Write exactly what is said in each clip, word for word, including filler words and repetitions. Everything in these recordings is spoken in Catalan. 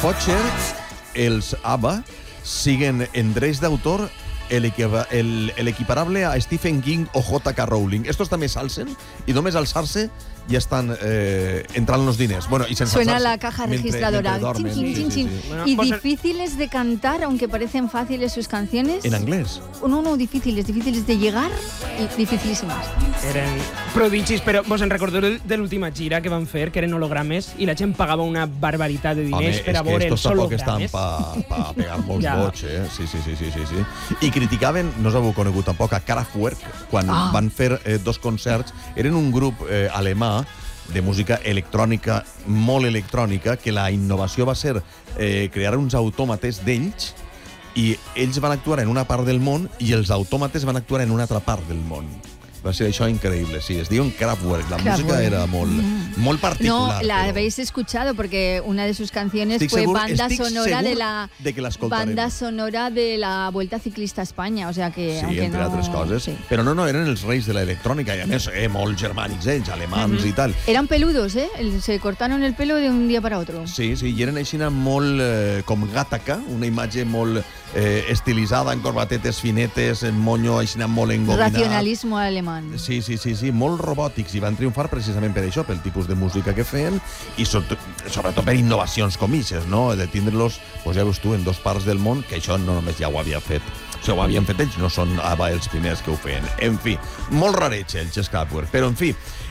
potser els ABBA siguen en drets d'autor el, equiva, el, el equiparable a Stephen King o J K Rowling. Estos també s'alcen i només alçar-se ya están eh, entrando los diners. Bueno, y suena la caja registradora. Chin, chin, chin, chin. Sí, sí, sí. ¿Y bueno, difíciles de cantar, aunque parecen fáciles sus canciones? ¿En inglés? No, no, difíciles, difíciles de llegar y dificilísimas. Eren prodigis, però vos en recordeu de l'última gira que van fer, que eren hologrames, i la gent pagava una barbaritat de diners Home, per a veure els hologrames. Home, és que estos tampoc estan pa, pa pegar molts ja. boig, eh? Sí, sí, sí, sí, sí, sí. I criticaven, no us heu conegut tampoc, a Kraftwerk, quan ah. van fer eh, dos concerts. Eren un grup eh, alemà de música electrònica, molt electrònica, que la innovació va ser eh, crear uns autòmates d'ells, i ells van actuar en una part del món i els autòmates van actuar en una altra part del món. Va ser això increíble, sí. Es diuen Kraftwerk. La Kraftwerk. música era molt, mm. molt particular. No, la pero... habéis escuchado porque una de sus canciones estic fue segur, banda estic sonora de la de que banda sonora de la Vuelta Ciclista a España, o sea que sí, aunque entre no... altres coses. Sí. Però no, no, eren els reis de la electrònica i a més, eh, molt germànics ells, alemans mm-hmm. i tal. Eran peludos, ¿eh? Se cortaron el pelo de un día para otro. Sí, sí, i eren així molt eh, com Gattaca, una imatge molt eh, estilitzada, en corbatetes finetes, en moño així molt engominat. Racionalismo alemán. Sí, sí, sí, sí, molt robòtics, i van triomfar precisament per això, pel tipus de música que feien, i sobretot per innovacions com ixes, no? De tindre-los, doncs ja veus tu, en dos parts del món, que això no només ja ho havia fet. O sigui, ho havien fet ells, no són ABBA els primers que ho feien. En fi, molt rarets ells, els Kraftwerk. Però, en fi,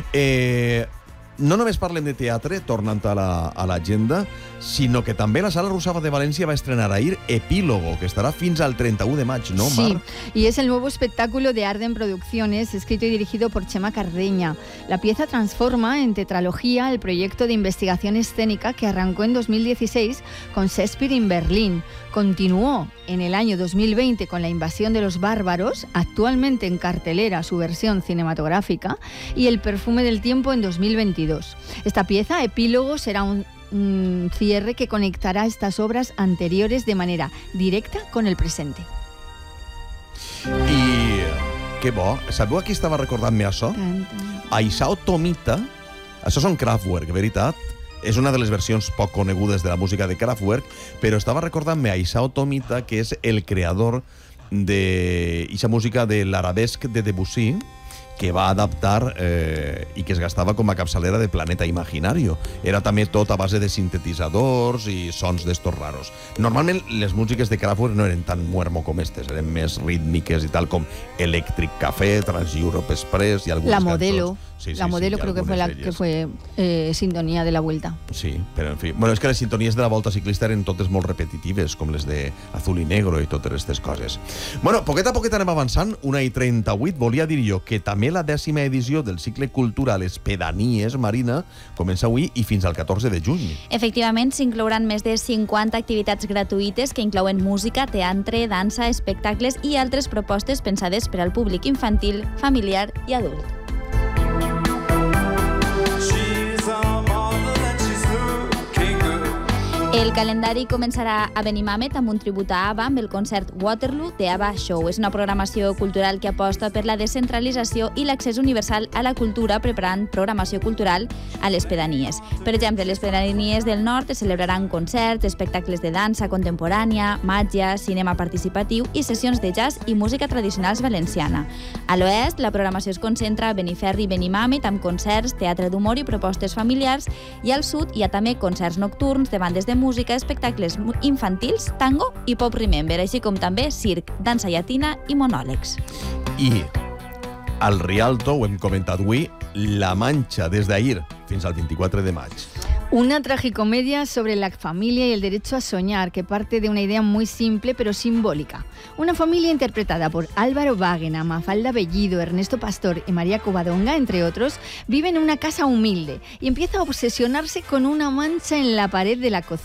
eh, no només parlem de teatre, tornant a l'agenda, la, sinó que també la Sala Russava de València va estrenar ahir Epílogo, que estará fins al treinta u de maig, ¿no, Mar? Sí, y es el nuevo espectáculo de Arden Producciones, escrito y dirigido por Chema Carreña. La pieza transforma en tetralogía el proyecto de investigación escénica que arrancó en dos mil dieciséis con Shakespeare en Berlín. Continuó en el año dos mil veinte con La invasión de los bárbaros, actualmente en cartelera su versión cinematográfica, y El perfume del tiempo en dos mil veintidós. Esta pieza, Epílogo, será un un cierre que conectará estas obras anteriores de manera directa con el presente. I que bo, sabeu a qui estava recordant-me això? A Isao Tomita. Això són Kraftwerk, veritat? És una de les versions poc conegudes de la música de Kraftwerk, però estava recordant-me a Isao Tomita, que és el creador d'aquesta música de l'arabesc de Debussy, que va adaptar eh, i que es gastava com a capçalera de Planeta Imaginario. Era també tot a base de sintetitzadors i sons d'estos raros. Normalment les músiques de Kraftwerk no eren tan muermo com estes, eren més rítmiques i tal, com Electric Café, Trans-Europe Express i algunes La Modelo. cançons. Sí, sí, la Modelo sí, creo que fue la que fue eh, sintonía de la Vuelta. Sí, però en fi. Bueno, és que les sintonies de la Volta Ciclista eren totes molt repetitives, com les de Azul i Negro i totes aquestes coses. Bueno, poquet a poquet anem avançant, una i trenta-vuit. Volia dir jo que també la dècima edició del cicle cultural Les Pedanies, Marina, comença avui i fins al catorze de juny. Efectivament, s'inclouran més de cinquanta activitats gratuïtes que inclouen música, teatre, dansa, espectacles i altres propostes pensades per al públic infantil, familiar i adult. El calendari començarà a Benimàmet amb un tribut a ABBA amb el concert Waterloo de ABBA Show. És una programació cultural que aposta per la descentralització i l'accés universal a la cultura, preparant programació cultural a les pedanies. Per exemple, a les pedanies del nord es celebraran concerts, espectacles de dansa contemporània, màgia, cinema participatiu i sessions de jazz i música tradicionals valenciana. A l'oest, la programació es concentra a Beniferri i Benimàmet amb concerts, teatre d'humor i propostes familiars, i al sud hi ha també concerts nocturns de bandes de música, espectacles infantils, tango i pop remember, així com també circ, dansa llatina i monòlegs. I al Rialto, ho hem comentat avui, La Manxa, des d'ahir fins al vint-i-quatre de maig. Una tragicomedia sobre la familia y el derecho a soñar, que parte de una idea muy simple pero simbólica. Una familia interpretada por Álvaro Báguena, Mafalda Bellido, Ernesto Pastor y María Covadonga, entre otros, vive en una casa humilde y empieza a obsesionarse con una mancha en la pared de la cocina.